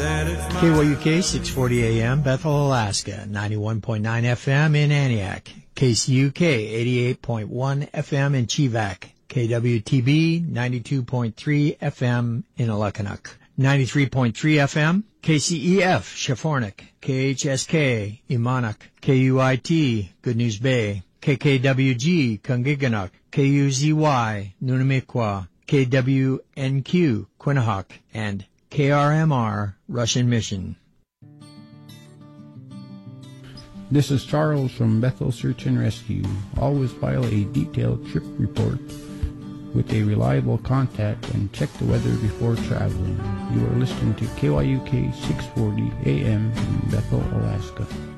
KYUK 640 AM, Bethel, Alaska, 91.9 FM in Antioch, KCUK 88.1 FM in Chivak, KWTB 92.3 FM in Alakanuk, 93.3 FM, KCEF, Shafornik, KHSK, Imanak, KUIT, Good News Bay, KKWG, Kungiganak, KUZY, Nunamikwa, KWNQ, Quinnahock, and KRMR, Russian Mission. This is Charles from Bethel Search and Rescue. Always file a detailed trip report with a reliable contact and check the weather before traveling. You are listening to KYUK 640 AM in Bethel, Alaska.